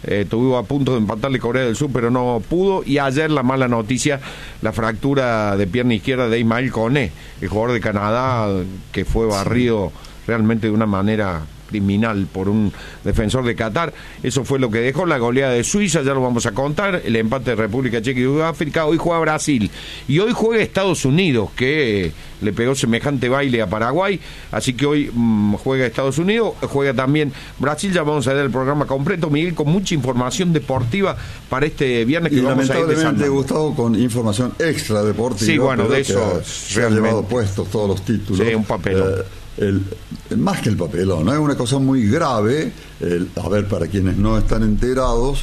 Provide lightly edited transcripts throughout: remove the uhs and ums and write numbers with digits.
Estuvo a punto de empatarle Corea del Sur, pero no pudo. Y ayer la mala noticia, la fractura de pierna izquierda de Ismael Koné, el jugador de Canadá que fue barrido realmente de una manera criminal por un defensor de Qatar. Eso fue lo que dejó la goleada de Suiza, ya lo vamos a contar, el empate de República Checa y Sudáfrica. Hoy juega Brasil y hoy juega Estados Unidos, que le pegó semejante baile a Paraguay, así que hoy juega Estados Unidos, juega también Brasil. Ya vamos a ver el programa completo, Miguel, con mucha información deportiva para este viernes que y vamos a ir lamentablemente, Gustavo, con información extra deportiva. Sí, bueno, de eso se han llevado puestos todos los títulos. Sí, un papelón. Más que el papelón, ¿no? Es una cosa muy grave. A ver, para quienes no están enterados,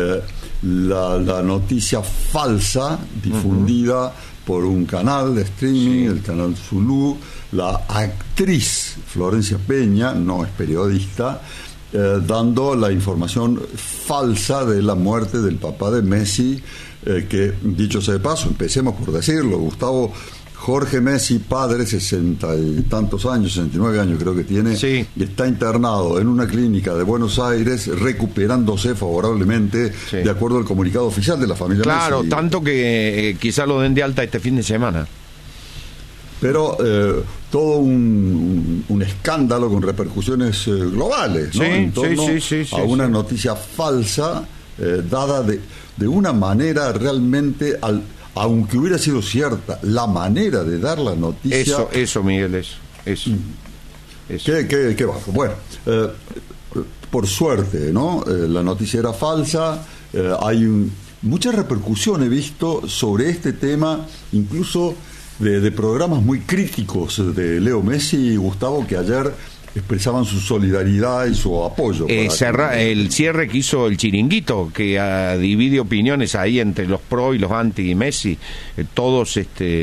la noticia falsa difundida por un canal de streaming, el canal Zulu, la actriz Florencia Peña, no es periodista, dando la información falsa de la muerte del papá de Messi, que, dicho sea de paso, empecemos por decirlo, Gustavo, Jorge Messi, padre, 60 y tantos años, 69 años creo que tiene, y está internado en una clínica de Buenos Aires, recuperándose favorablemente, de acuerdo al comunicado oficial de la familia Messi. Claro, tanto que quizá lo den de alta este fin de semana. Pero todo un escándalo con repercusiones globales, ¿no? En torno a una noticia falsa, dada de una manera realmente aunque hubiera sido cierta la manera de dar la noticia. Eso Miguel, eso. Qué bajo. Bueno, por suerte, ¿no? La noticia era falsa. Hay mucha repercusión, he visto, sobre este tema, incluso de programas muy críticos de Leo Messi y Gustavo, que ayer expresaban su solidaridad y su apoyo. El cierre que hizo el Chiringuito, que divide opiniones ahí entre los pro y los anti Messi, todos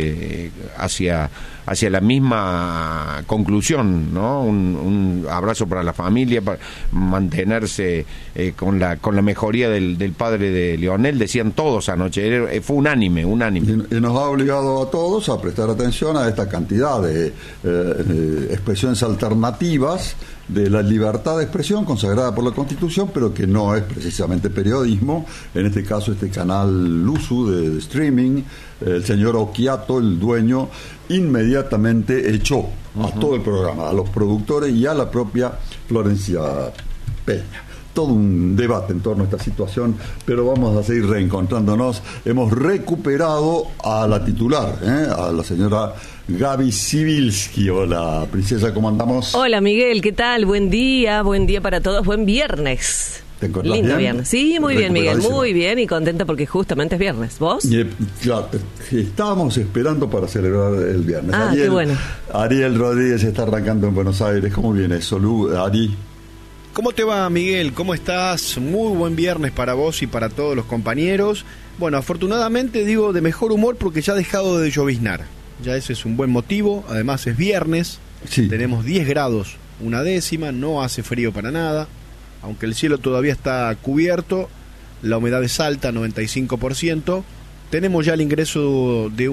hacia la misma conclusión, ¿no? Un abrazo para la familia, para mantenerse con la mejoría del padre de Lionel, decían todos anoche, fue unánime. Y nos ha obligado a todos a prestar atención a esta cantidad de expresiones alternativas de la libertad de expresión consagrada por la Constitución, pero que no es precisamente periodismo. En este caso, este canal Luzu de streaming, el señor Occhiato, el dueño, inmediatamente echó a todo el programa, a los productores y a la propia Florencia Peña. Todo un debate en torno a esta situación, pero vamos a seguir reencontrándonos. Hemos recuperado a la titular, a la señora Gaby Sibilski. Hola, princesa, ¿cómo andamos? Hola, Miguel, ¿qué tal? Buen día para todos, buen viernes. ¿Te encontrás lindo bien? Viernes. Sí, muy bien, Miguel, muy bien y contenta porque justamente es viernes. ¿Vos? Claro, estábamos esperando para celebrar el viernes. Qué bueno. Ariel Rodríguez está arrancando en Buenos Aires. ¿Cómo viene eso, Ari? ¿Cómo te va, Miguel? ¿Cómo estás? Muy buen viernes para vos y para todos los compañeros. Bueno, afortunadamente digo de mejor humor porque ya ha dejado de lloviznar. Ya ese es un buen motivo. Además es viernes, tenemos 10 grados, una décima, no hace frío para nada. Aunque el cielo todavía está cubierto, la humedad es alta, 95%. Tenemos ya el ingreso de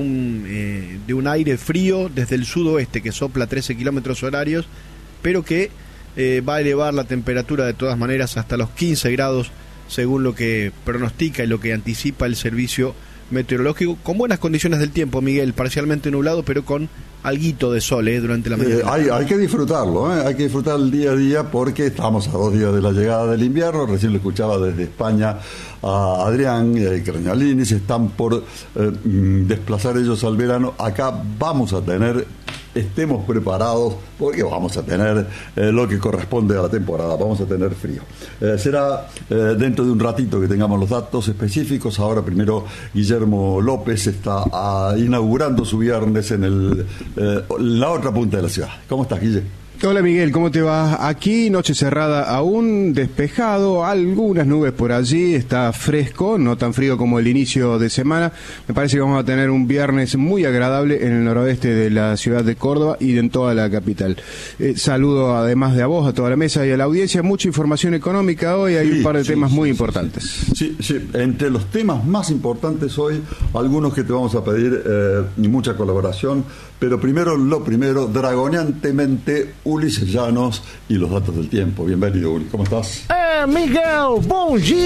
un aire frío desde el sudoeste que sopla 13 kilómetros horarios, pero que va a elevar la temperatura de todas maneras hasta los 15 grados, según lo que pronostica y lo que anticipa el servicio meteorológico, con buenas condiciones del tiempo, Miguel, parcialmente nublado, pero con alguito de sol durante la mañana. Hay que disfrutarlo, hay que disfrutar el día a día, porque estamos a 2 días de la llegada del invierno. Recién lo escuchaba desde España a Adrián Crañalini, se están por desplazar ellos al verano. Acá vamos a tener, estemos preparados, porque vamos a tener lo que corresponde a la temporada, vamos a tener frío. Será dentro de un ratito que tengamos los datos específicos. Ahora primero Guillermo López está inaugurando su viernes en la otra punta de la ciudad. ¿Cómo estás, Guille? Hola Miguel, ¿cómo te va? Aquí noche cerrada aún, despejado, algunas nubes por allí, está fresco, no tan frío como el inicio de semana. Me parece que vamos a tener un viernes muy agradable en el noroeste de la ciudad de Córdoba y en toda la capital. Saludo además de a vos, a toda la mesa y a la audiencia. Mucha información económica hoy, hay un par de temas muy importantes. Sí, entre los temas más importantes hoy, algunos que te vamos a pedir mucha colaboración, pero lo primero, dragoneantemente, Ulises Llanos y los datos del tiempo. Bienvenido, Uli. ¿Cómo estás? Miguel, bom dia.